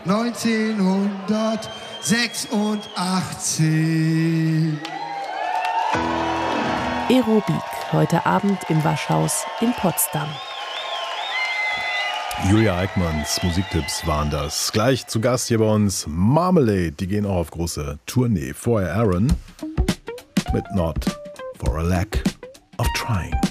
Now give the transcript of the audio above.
1986. Aerobik, heute Abend im Waschhaus in Potsdam. Julia Eickmanns Musiktipps waren das. Gleich zu Gast hier bei uns Marmalade. Die gehen auch auf große Tournee. Vorher Aaron mit Not for a Lack of Trying.